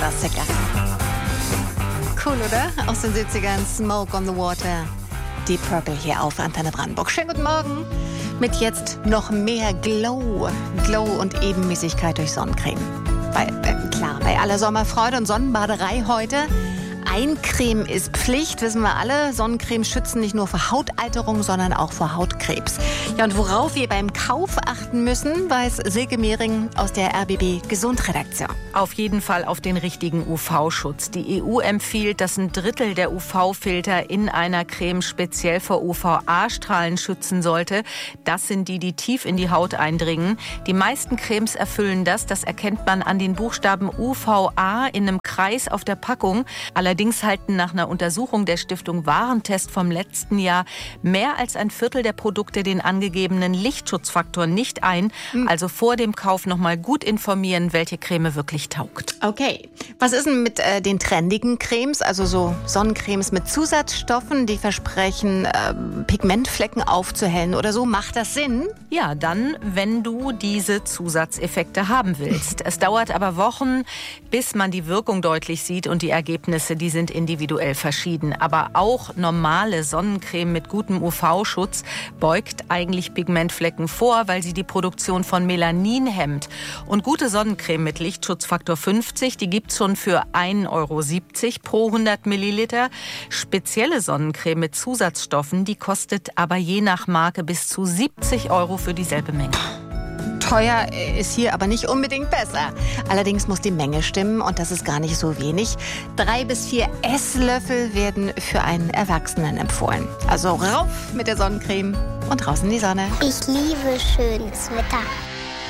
Klassiker. Cool, oder? Aus den 70ern, Smoke on the Water. Deep Purple hier auf Antenne Brandenburg. Schönen guten Morgen. Mit jetzt noch mehr Glow. Glow und Ebenmäßigkeit durch Sonnencreme. Bei aller Sommerfreude und Sonnenbaderei heute. Eincreme ist Pflicht, wissen wir alle. Sonnencreme schützen nicht nur vor Hautalterung, sondern auch vor Hautkrebs. Ja, und worauf wir beim Kauf achten müssen, weiß Silke Mehring aus der RBB Gesundredaktion. Auf jeden Fall auf den richtigen UV-Schutz. Die EU empfiehlt, dass 1/3 der UV-Filter in einer Creme speziell vor UVA-Strahlen schützen sollte. Das sind die, die tief in die Haut eindringen. Die meisten Cremes erfüllen das. Das erkennt man an den Buchstaben UVA in einem Kreis auf der Packung. Allerdings halten nach einer Untersuchung der Stiftung Warentest vom letzten Jahr mehr als 1/4 der Produkte den angegebenen Lichtschutzfaktor nicht ein. Also vor dem Kauf noch mal gut informieren, welche Creme wirklich taugt. Okay, was ist denn mit den trendigen Cremes, also so Sonnencremes mit Zusatzstoffen, die versprechen, Pigmentflecken aufzuhellen oder so? Macht das Sinn? Ja, dann, wenn du diese Zusatzeffekte haben willst. Es dauert aber Wochen, bis man die Wirkung deutlich sieht und die Ergebnisse, die sind individuell verschieden. Aber auch normale Sonnencreme mit gutem UV-Schutz beugt eigentlich Pigmentflecken vor, weil sie die Produktion von Melanin hemmt. Und gute Sonnencreme mit Lichtschutzfaktor 50, die gibt's schon für 1,70 € pro 100 Milliliter. Spezielle Sonnencreme mit Zusatzstoffen, die kostet aber je nach Marke bis zu 70 € für dieselbe Menge. Teuer ist hier aber nicht unbedingt besser. Allerdings muss die Menge stimmen und das ist gar nicht so wenig. 3 bis 4 Esslöffel werden für einen Erwachsenen empfohlen. Also rauf mit der Sonnencreme und raus in die Sonne. Ich liebe schönes Wetter.